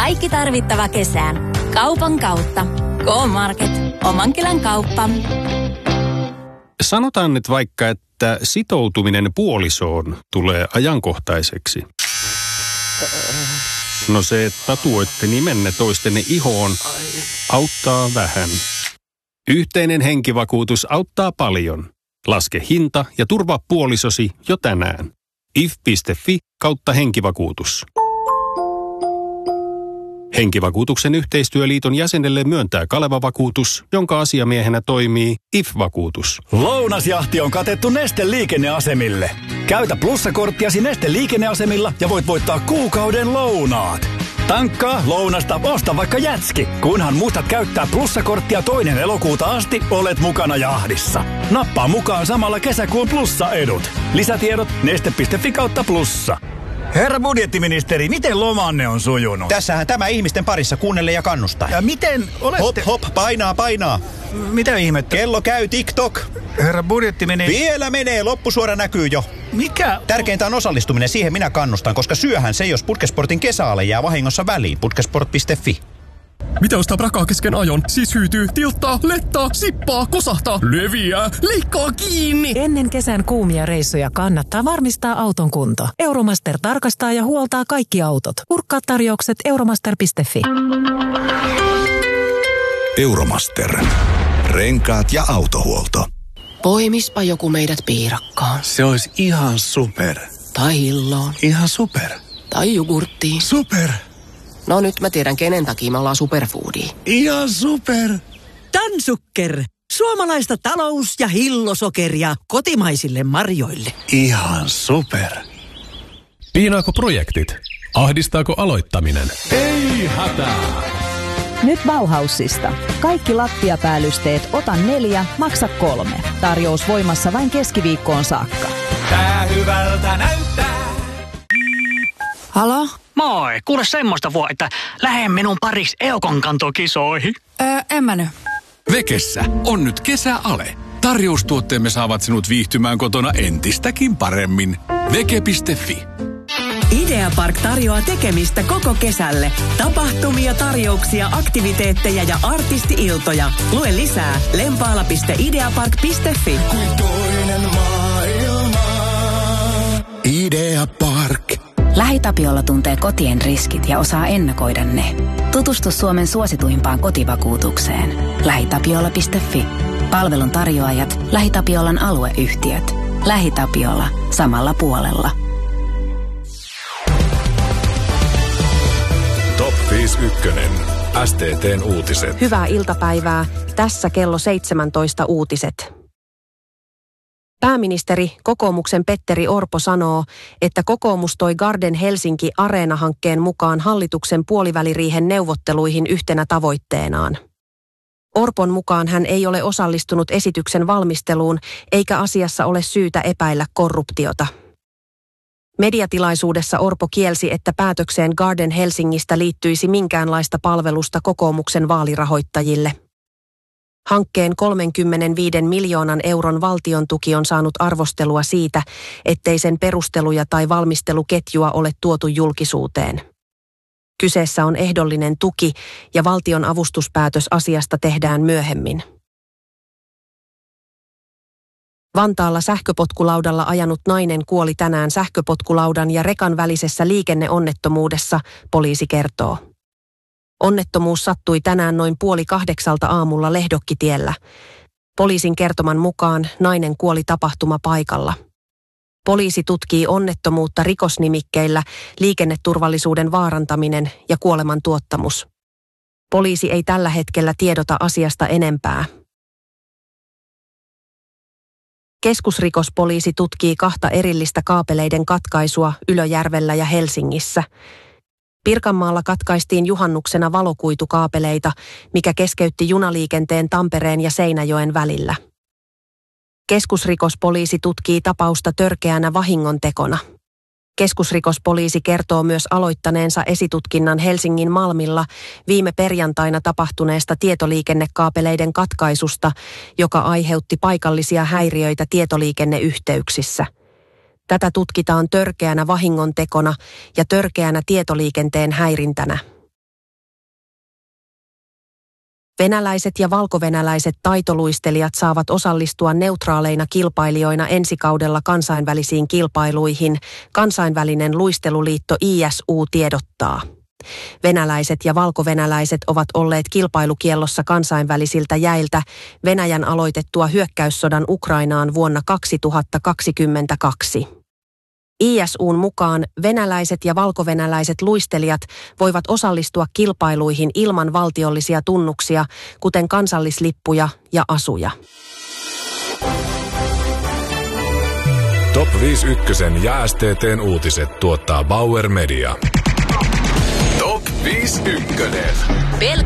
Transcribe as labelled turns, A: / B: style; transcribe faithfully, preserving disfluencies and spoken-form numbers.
A: Kaikki tarvittava kesään. Kaupan kautta. K-Market. Omankylän kauppa.
B: Sanotaan nyt vaikka, että sitoutuminen puolisoon tulee ajankohtaiseksi. No se, että tatuoitte nimenne toistenne ihoon, auttaa vähän. Yhteinen henkivakuutus auttaa paljon. Laske hinta ja turvaa puolisosi jo tänään. if piste fi kautta henkivakuutus. Henkivakuutuksen yhteistyöliiton jäsenelle myöntää Kaleva-vakuutus, jonka asiamiehenä toimii I F-vakuutus.
C: Lounasjahti on katettu Neste liikenneasemille. Käytä plussakorttiasi Neste liikenneasemilla ja voit voittaa kuukauden lounaat. Tankkaa, lounasta, osta vaikka jätski. Kunhan muistat käyttää plussakorttia toinen elokuuta asti, olet mukana jahdissa. Nappaa mukaan samalla kesäkuun plussa-edut. Lisätiedot neste piste fi kautta plussa. Herra budjettiministeri, miten lomanne on sujunut?
D: Tässähän tämä ihmisten parissa kuunnelle ja kannustaa.
C: Ja miten olette...
D: Hop, hop, painaa, painaa.
C: Mitä ihmettä?
D: Kello käy TikTok.
C: Herra budjettiministeri...
D: Vielä menee, loppusuora näkyy jo.
C: Mikä?
D: Tärkeintä on osallistuminen, siihen minä kannustan, koska syöhän se, jos Putkesportin kesäale jää vahingossa väliin. Putkesport piste fi.
E: Mitä ostaa prakaa kesken ajon? Siis hyytyy, tilttaa, lettaa, sippaa, kosahtaa, leviää, leikkaa kiinni.
F: Ennen kesän kuumia reissuja kannattaa varmistaa auton kunto. Euromaster tarkastaa ja huoltaa kaikki autot. Kurkkaa tarjoukset euromaster piste fi.
G: Euromaster. Renkaat ja autohuolto.
H: Poimispa joku meidät piirakkaan.
G: Se olisi ihan super.
H: Tai hilloon.
G: Ihan super.
H: Tai jogurttiin.
G: Super.
H: No nyt mä tiedän, kenen takia me ollaan superfoodia.
G: Ihan super.
I: Tansukker. Suomalaista talous- ja hillosokeria kotimaisille marjoille.
G: Ihan super.
E: Piinaako projektit? Ahdistaako aloittaminen? Ei hätää!
J: Nyt Bauhausista. Kaikki lattiapäällysteet ota neljä, maksa kolme. Tarjous voimassa vain keskiviikkoon saakka.
K: Tää hyvältä näyttää.
H: Halo?
K: Moi, kuule semmoista vuo, että lähde minun pariksi Eukon-kantokisoihin.
H: Öö, en mä nyt.
G: Vekessä on nyt kesäale. Tarjoustuotteemme saavat sinut viihtymään kotona entistäkin paremmin. Veke piste fi.
I: Ideapark tarjoaa tekemistä koko kesälle. Tapahtumia, tarjouksia, aktiviteetteja ja artisti-iltoja. Lue lisää lempaala piste ideapark piste fi.
G: Kuin toinen maailma. Ideapark.
L: LähiTapiola tuntee kotien riskit ja osaa ennakoida ne. Tutustu Suomen suosituimpaan kotivakuutukseen. lähitapiola piste fi. Palvelun tarjoajat, LähiTapiolan alueyhtiöt. LähiTapiola. Samalla puolella.
G: Top viisikymmentäyksi. S T T:n uutiset.
M: Hyvää iltapäivää. Tässä kello seitsemäntoista uutiset. Pääministeri, kokoomuksen Petteri Orpo sanoo, että kokoomus toi Garden Helsinki Areena-hankkeen mukaan hallituksen puoliväliriihen neuvotteluihin yhtenä tavoitteenaan. Orpon mukaan hän ei ole osallistunut esityksen valmisteluun, eikä asiassa ole syytä epäillä korruptiota. Mediatilaisuudessa Orpo kielsi, että päätökseen Garden Helsingistä liittyisi minkäänlaista palvelusta kokoomuksen vaalirahoittajille. Hankkeen kolmekymmentäviisi miljoonan euron valtion tuki on saanut arvostelua siitä, ettei sen perusteluja tai valmisteluketjua ole tuotu julkisuuteen. Kyseessä on ehdollinen tuki ja valtion avustuspäätös asiasta tehdään myöhemmin. Vantaalla sähköpotkulaudalla ajanut nainen kuoli tänään sähköpotkulaudan ja rekan välisessä liikenneonnettomuudessa, poliisi kertoo. Onnettomuus sattui tänään noin puoli kahdeksalta aamulla Lehdokkitiellä. Poliisin kertoman mukaan nainen kuoli tapahtumapaikalla. Poliisi tutkii onnettomuutta rikosnimikkeillä liikenneturvallisuuden vaarantaminen ja kuolemantuottamus. Poliisi ei tällä hetkellä tiedota asiasta enempää. Keskusrikospoliisi tutkii kahta erillistä kaapeleiden katkaisua Ylöjärvellä ja Helsingissä. Pirkanmaalla katkaistiin juhannuksena valokuitukaapeleita, mikä keskeytti junaliikenteen Tampereen ja Seinäjoen välillä. Keskusrikospoliisi tutkii tapausta törkeänä vahingontekona. Keskusrikospoliisi kertoo myös aloittaneensa esitutkinnan Helsingin Malmilla viime perjantaina tapahtuneesta tietoliikennekaapeleiden katkaisusta, joka aiheutti paikallisia häiriöitä tietoliikenneyhteyksissä. Tätä tutkitaan törkeänä vahingontekona ja törkeänä tietoliikenteen häirintänä. Venäläiset ja valkovenäläiset taitoluistelijat saavat osallistua neutraaleina kilpailijoina ensi kaudella kansainvälisiin kilpailuihin, kansainvälinen luisteluliitto I S U tiedottaa. Venäläiset ja valkovenäläiset ovat olleet kilpailukiellossa kansainvälisiltä jäiltä Venäjän aloitettua hyökkäyssodan Ukrainaan vuonna kaksituhattakaksikymmentäkaksi. I S U:n mukaan venäläiset ja valkovenäläiset luistelijat voivat osallistua kilpailuihin ilman valtiollisia tunnuksia, kuten kansallislippuja ja asuja.
N: Top viisi ykkösen ja S T T:n uutiset tuottaa Bauer Media. Top viisi ykkönen.